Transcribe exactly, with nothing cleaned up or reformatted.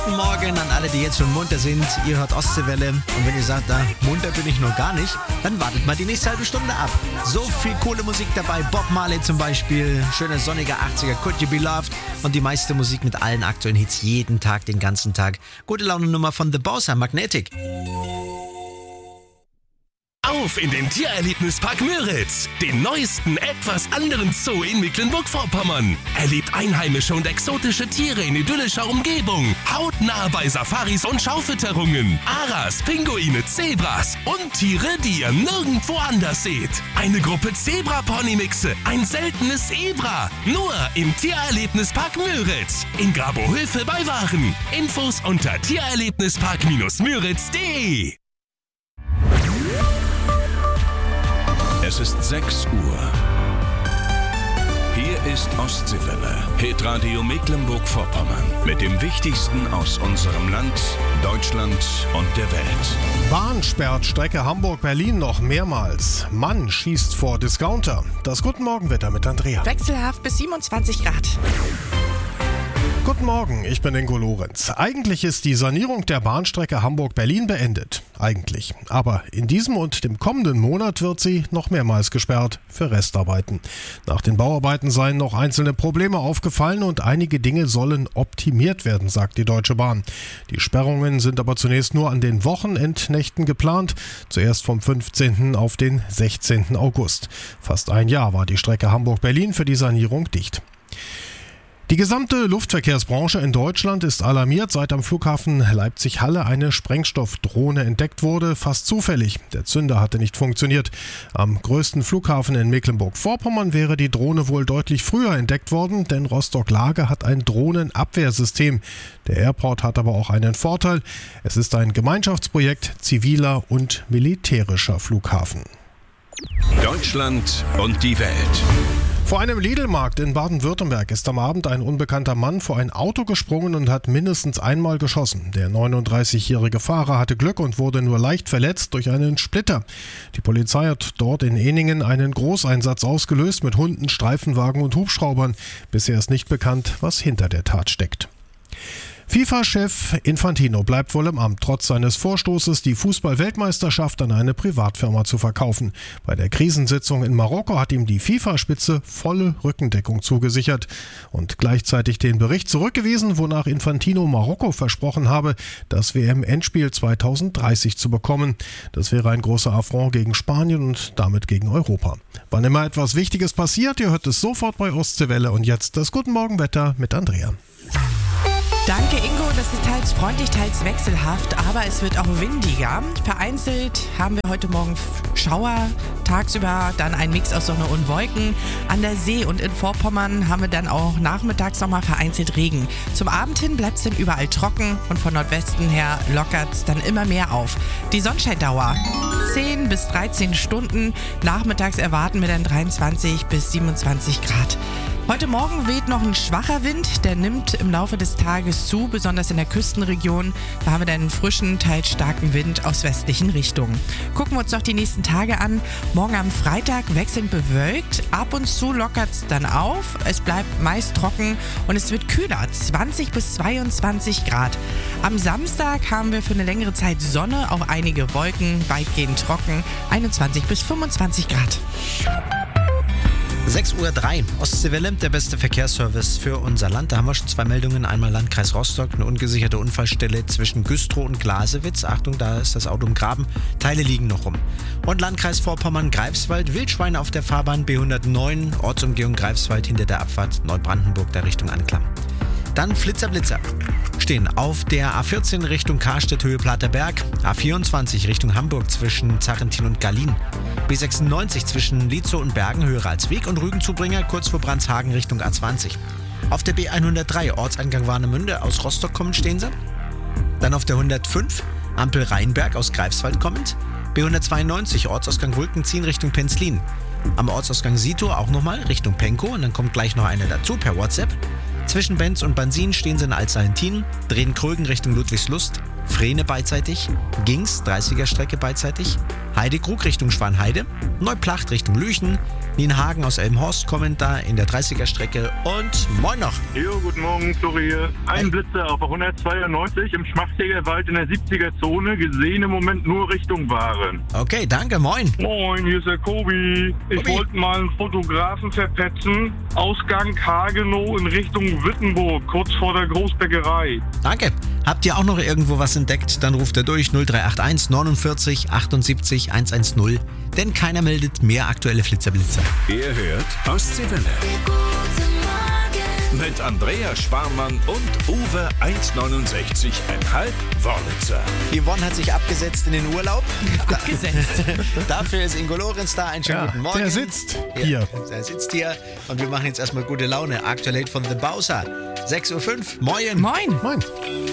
Guten Morgen an alle, die jetzt schon munter sind. Ihr hört Ostseewelle. Und wenn ihr sagt, da munter bin ich noch gar nicht, dann wartet mal die nächste halbe Stunde ab. So viel coole Musik dabei. Bob Marley zum Beispiel. Schöner sonniger achtziger, Could You Be Loved. Und die meiste Musik mit allen aktuellen Hits jeden Tag, den ganzen Tag. Gute Laune-Nummer von The Bowser, Magnetic. Auf in den Tiererlebnispark Müritz, den neuesten, etwas anderen Zoo in Mecklenburg-Vorpommern. Erlebt einheimische und exotische Tiere in idyllischer Umgebung. Hautnah bei Safaris und Schaufütterungen. Aras, Pinguine, Zebras und Tiere, die ihr nirgendwo anders seht. Eine Gruppe Zebra-Pony-Mixe, ein seltenes Zebra. Nur im Tiererlebnispark Müritz. In Grabohöfe bei Waren. Infos unter tiererlebnispark Müritz punkt de. Es ist sechs Uhr. Hier ist Ostseewelle, Hitradio Mecklenburg-Vorpommern. Mit dem Wichtigsten aus unserem Land, Deutschland und der Welt. Bahn sperrt Strecke Hamburg-Berlin noch mehrmals. Mann schießt vor Discounter. Das Guten Morgen-Wetter mit Andrea. Wechselhaft bis siebenundzwanzig Grad. Guten Morgen, ich bin Ingo Lorenz. Eigentlich ist die Sanierung der Bahnstrecke Hamburg-Berlin beendet. Eigentlich. Aber in diesem und dem kommenden Monat wird sie noch mehrmals gesperrt für Restarbeiten. Nach den Bauarbeiten seien noch einzelne Probleme aufgefallen und einige Dinge sollen optimiert werden, sagt die Deutsche Bahn. Die Sperrungen sind aber zunächst nur an den Wochenendnächten geplant. Zuerst vom fünfzehnten auf den sechzehnten August. Fast ein Jahr war die Strecke Hamburg-Berlin für die Sanierung dicht. Die gesamte Luftverkehrsbranche in Deutschland ist alarmiert, seit am Flughafen Leipzig-Halle eine Sprengstoffdrohne entdeckt wurde, fast zufällig. Der Zünder hatte nicht funktioniert. Am größten Flughafen in Mecklenburg-Vorpommern wäre die Drohne wohl deutlich früher entdeckt worden, denn Rostock-Lage hat ein Drohnenabwehrsystem. Der Airport hat aber auch einen Vorteil. Es ist ein Gemeinschaftsprojekt ziviler und militärischer Flughafen. Deutschland und die Welt. Vor einem Lidl-Markt in Baden-Württemberg ist am Abend ein unbekannter Mann vor ein Auto gesprungen und hat mindestens einmal geschossen. Der neununddreißigjährige Fahrer hatte Glück und wurde nur leicht verletzt durch einen Splitter. Die Polizei hat dort in Eningen einen Großeinsatz ausgelöst mit Hunden, Streifenwagen und Hubschraubern. Bisher ist nicht bekannt, was hinter der Tat steckt. FIFA-Chef Infantino bleibt wohl im Amt, trotz seines Vorstoßes, die Fußball-Weltmeisterschaft an eine Privatfirma zu verkaufen. Bei der Krisensitzung in Marokko hat ihm die FIFA-Spitze volle Rückendeckung zugesichert und gleichzeitig den Bericht zurückgewiesen, wonach Infantino Marokko versprochen habe, das W M-Endspiel zweitausenddreißig zu bekommen. Das wäre ein großer Affront gegen Spanien und damit gegen Europa. Wann immer etwas Wichtiges passiert, ihr hört es sofort bei Ostseewelle. Und jetzt das Guten Morgen-Wetter mit Andrea. Danke Ingo, das ist teils freundlich, teils wechselhaft, aber es wird auch windiger. Vereinzelt haben wir heute Morgen Schauer, tagsüber dann ein Mix aus Sonne und Wolken. An der See und in Vorpommern haben wir dann auch nachmittags nochmal vereinzelt Regen. Zum Abend hin bleibt es dann überall trocken und von Nordwesten her lockert es dann immer mehr auf. Die Sonnenscheindauer zehn bis dreizehn Stunden, nachmittags erwarten wir dann dreiundzwanzig bis siebenundzwanzig Grad. Heute Morgen weht noch ein schwacher Wind, der nimmt im Laufe des Tages zu, besonders in der Küstenregion. Da haben wir dann einen frischen, teils starken Wind aus westlichen Richtungen. Gucken wir uns noch die nächsten Tage an. Morgen am Freitag wechselnd bewölkt, ab und zu lockert es dann auf. Es bleibt meist trocken und es wird kühler, zwanzig bis zweiundzwanzig Grad. Am Samstag haben wir für eine längere Zeit Sonne, auch einige Wolken, weitgehend trocken, einundzwanzig bis fünfundzwanzig Grad. sechs Uhr drei, Ostseewelle, der beste Verkehrsservice für unser Land. Da haben wir schon zwei Meldungen. Einmal Landkreis Rostock, eine ungesicherte Unfallstelle zwischen Güstrow und Glasewitz. Achtung, da ist das Auto im Graben. Teile liegen noch rum. Und Landkreis Vorpommern-Greifswald, Wildschweine auf der Fahrbahn B hundertneun, Ortsumgehung Greifswald hinter der Abfahrt Neubrandenburg der Richtung Anklam. Dann Flitzer, Blitzer. Stehen auf der A vierzehn Richtung Karstedt, Höhe Platerberg, A vierundzwanzig Richtung Hamburg zwischen Zarrentin und Gallien, B sechsundneunzig zwischen Lietzow und Bergen, Höhe Ralsweg und Rügenzubringer kurz vor Brandshagen Richtung A zwanzig. Auf der B hundertdrei, Ortseingang Warnemünde, aus Rostock kommend stehen sie. Dann auf der hundertfünf, Ampel Rheinberg aus Greifswald kommend, B hundertzweiundneunzig, Ortsausgang Wulkenziehen Richtung Penzlin. Am Ortsausgang Sito auch nochmal Richtung Penkow und dann kommt gleich noch eine dazu per WhatsApp. Zwischen Benz und Bansin stehen sie in Altsalentin, drehen Krögen Richtung Ludwigslust, Frehne beidseitig, Gings, dreißiger Strecke beidseitig, Heidekrug Richtung Schwanheide, Neuplacht Richtung Lüchen, Nienhagen aus Elmhorst Kommentar in der dreißiger-Strecke und moin noch. Jo, guten Morgen, Flori. Ein Blitzer auf der hundertzweiundneunzig im Schmachtägerwald in der siebziger-Zone, gesehen im Moment nur Richtung Waren. Okay, danke, moin. Moin, hier ist der Kobi. Ich Kobi. wollte mal einen Fotografen verpetzen. Ausgang Hagenow in Richtung Wittenburg, kurz vor der Großbäckerei. Danke. Habt ihr auch noch irgendwo was entdeckt? Dann ruft er durch null drei acht eins neunundvierzig achtundsiebzig hundertzehn. Denn keiner meldet mehr aktuelle Flitzerblitzer. Ihr hört Ostseewelle. Mit Andrea Sparmann und Uwe eins neunundsechzig Komma fünf Wörlitzer. Yvonne hat sich abgesetzt in den Urlaub. Abgesetzt. Dafür ist Ingo Lorenz da. Einen schönen Ja, guten Morgen. der sitzt Ja, hier. Der sitzt hier. Und wir machen jetzt erstmal gute Laune. Aktuell von The Bowser. sechs Uhr fünf. Moin. Moin. Moin.